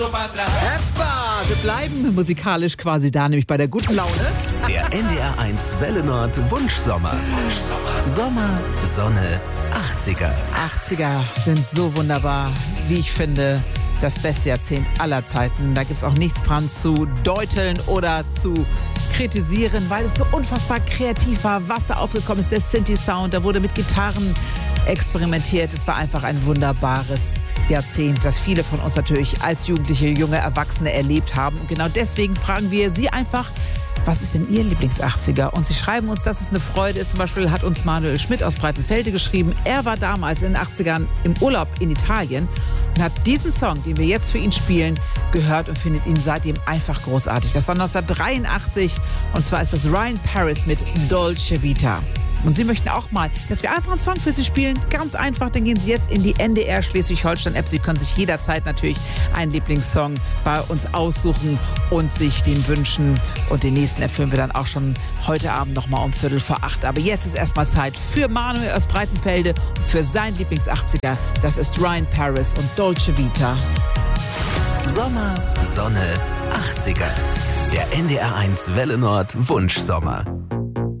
Heppa, wir bleiben musikalisch quasi da, nämlich bei der guten Laune. Der NDR1 Welle Nord Wunschsommer. Sommer, Sonne, 80er. 80er sind so wunderbar, wie ich finde, das beste Jahrzehnt aller Zeiten. Da gibt es auch nichts dran zu deuteln oder zu kritisieren, weil es so unfassbar kreativ war, was da aufgekommen ist, der Synthi-Sound, da wurde mit Gitarren experimentiert. Es war einfach ein wunderbares Jahrzehnt, das viele von uns natürlich als Jugendliche, junge Erwachsene erlebt haben. Und genau deswegen fragen wir Sie einfach, was ist denn Ihr Lieblings-80er? Und Sie schreiben uns, dass es eine Freude ist. Zum Beispiel hat uns Manuel Schmidt aus Breitenfelde geschrieben, er war damals in den 80ern im Urlaub in Italien und hat diesen Song, den wir jetzt für ihn spielen, gehört und findet ihn seitdem einfach großartig. Das war 1983 und zwar ist das Ryan Paris mit Dolce Vita. Und Sie möchten auch mal, dass wir einfach einen Song für Sie spielen? Ganz einfach, dann gehen Sie jetzt in die NDR Schleswig-Holstein-App. Sie können sich jederzeit natürlich einen Lieblingssong bei uns aussuchen und sich den wünschen. Und den nächsten erfüllen wir dann auch schon heute Abend nochmal um 7:45. Aber jetzt ist erstmal Zeit für Manuel aus Breitenfelde und für sein Lieblings-80er. Das ist Ryan Paris und Dolce Vita. Sommer, Sonne, 80er. Der NDR1 Welle Nord Wunschsommer.